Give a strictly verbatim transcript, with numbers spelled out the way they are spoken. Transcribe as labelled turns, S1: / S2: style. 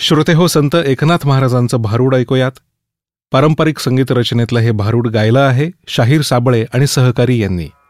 S1: श्रोते हो, संत एकनाथ महाराजांचं भारूड ऐकूयात. पारंपरिक संगीत रचनेतलं हे भारूड गायलं आहे शाहीर साबळे आणि सहकारी यांनी.